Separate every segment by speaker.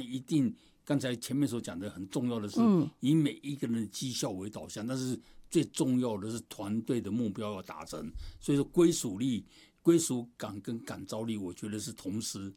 Speaker 1: 一定刚才前面所讲的很重要的是，以每一个人的绩效为导向，但是最重要的是团队的目标要达成。所以说归属力、归属感跟感召力，我觉得是同时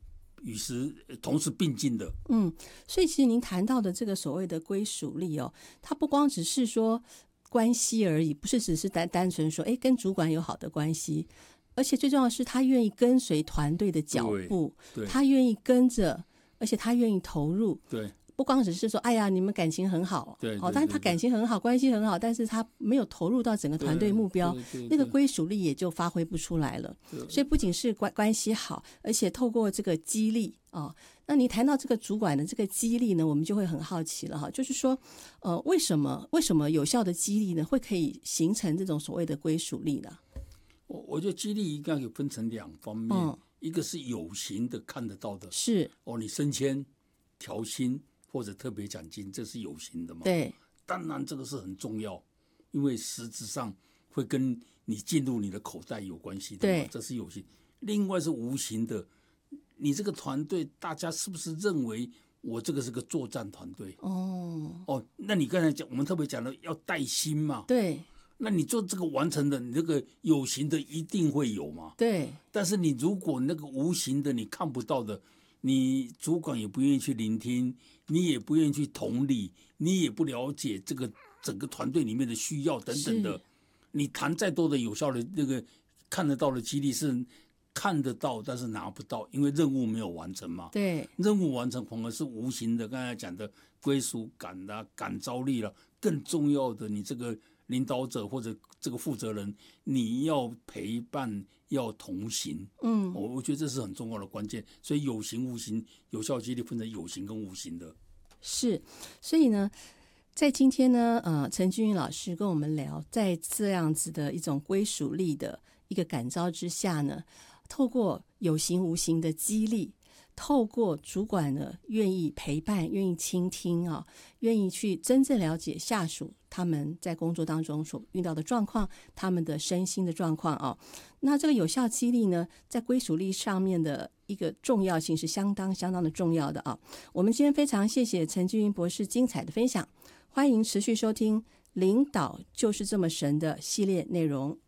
Speaker 1: 并进的。
Speaker 2: 所以其实您谈到的这个所谓的归属力哦，它不光只是说关系而已，不是只是单纯说跟主管有好的关系，而且最重要的是他愿意跟随团队的脚步，他愿意跟着，而且他愿意投入。
Speaker 1: 对，
Speaker 2: 不光只是说哎呀你们感情很好，
Speaker 1: 对，
Speaker 2: 但是他感情很好，关系很好，但是他没有投入到整个团队目标，那个归属力也就发挥不出来了。所以不仅是关系好，而且透过这个激励那你谈到这个主管的这个激励呢，我们就会很好奇了就是说为什么有效的激励呢会可以形成这种所谓的归属力呢？
Speaker 1: 我觉得激励应该可以分成两方面，一个是有形的看得到的，
Speaker 2: 是
Speaker 1: 你升迁、调薪或者特别奖金，这是有形的嘛？
Speaker 2: 对，
Speaker 1: 当然这个是很重要，因为实质上会跟你进入你的口袋有关系的嘛，对，这是有形。另外是无形的，你这个团队大家是不是认为我这个是个作战团队？那你刚才讲，我们特别讲的要带薪嘛？
Speaker 2: 对。
Speaker 1: 那你做这个完成的，你这个有形的一定会有嘛？
Speaker 2: 对。
Speaker 1: 但是你如果那个无形的你看不到的，你主管也不愿意去聆听，你也不愿意去同理，你也不了解这个整个团队里面的需要等等的，你谈再多的有效的那个看得到的激励是看得到，但是拿不到，因为任务没有完成嘛。
Speaker 2: 对，
Speaker 1: 任务完成反而是无形的，刚才讲的归属感啦、感召力啦，更重要的，你这个领导者或者这个负责人，你要陪伴，要同行。我觉得这是很重要的关键。所以有形无形，有效激励分成有形跟无形的。
Speaker 2: 是，所以呢，在今天呢，陈君云老师跟我们聊，在这样子的一种归属力的一个感召之下呢，透过有形无形的激励，透过主管呢愿意陪伴，愿意倾听愿意去真正了解下属他们在工作当中所遇到的状况，他们的身心的状况那这个有效激励呢，在归属力上面的一个重要性是相当的重要的我们今天非常谢谢陈君云博士精彩的分享，欢迎持续收听领导就是这么神的系列内容。